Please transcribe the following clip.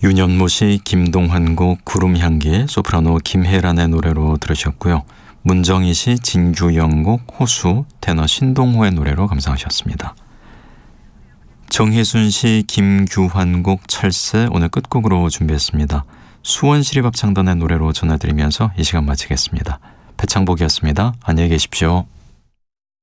윤연모 씨, 김동환 곡 구름향기, 소프라노 김혜란의 노래로 들으셨고요. 문정희 씨, 진규영 곡 호수, 테너 신동호의 노래로 감상하셨습니다. 정혜순 씨, 김규환 곡 철새 오늘 끝곡으로 준비했습니다. 수원시립합창단의 노래로 전해드리면서 이 시간 마치겠습니다. 배창복이었습니다. 안녕히 계십시오.